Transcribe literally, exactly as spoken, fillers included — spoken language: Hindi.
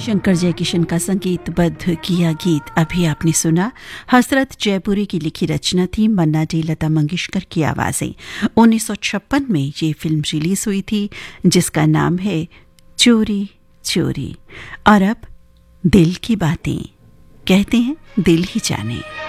शंकर जयकिशन का संगीतबद्ध किया गीत अभी आपने सुना। हसरत जयपुरी की लिखी रचना थी, मन्ना डे, लता मंगेशकर की आवाजें। उन्नीस सौ छप्पन में ये फिल्म रिलीज हुई थी जिसका नाम है चोरी चोरी। और अब दिल की बातें, कहते हैं दिल ही जाने।